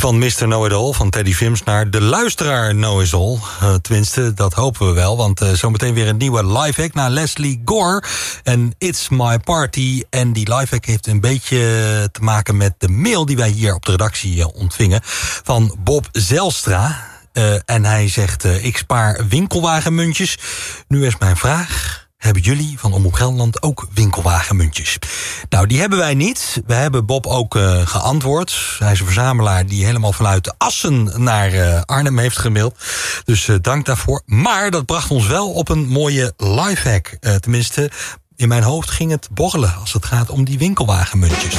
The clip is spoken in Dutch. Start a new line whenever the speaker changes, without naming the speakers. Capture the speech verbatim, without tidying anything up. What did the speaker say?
van mister Know-it-all, van Teddy Vims, naar de luisteraar Know-it-all. Uh, tenminste, dat hopen we wel, want uh, zometeen weer een nieuwe live act naar Leslie Gore en It's My Party. En die live act heeft een beetje te maken met de mail die wij hier op de redactie uh, ontvingen van Bob Zelstra. Uh, en hij zegt, uh, ik spaar winkelwagenmuntjes. Nu is mijn vraag: hebben jullie van Omroep Gelderland ook winkelwagenmuntjes? Nou, die hebben wij niet. We hebben Bob ook uh, geantwoord. Hij is een verzamelaar die helemaal vanuit Assen naar uh, Arnhem heeft gemaild. Dus uh, dank daarvoor. Maar dat bracht ons wel op een mooie lifehack. Uh, tenminste, in mijn hoofd ging het borrelen als het gaat om die winkelwagenmuntjes.